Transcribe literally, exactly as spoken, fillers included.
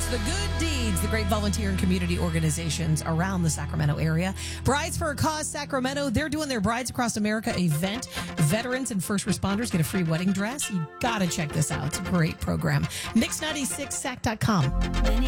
the good deeds, the great volunteer and community organizations around the Sacramento area. Brides for a Cause Sacramento, they're doing their Brides Across America event. Veterans and first responders get a free wedding dress. You got to check this out. It's a great program. Mix ninety-six sac dot com.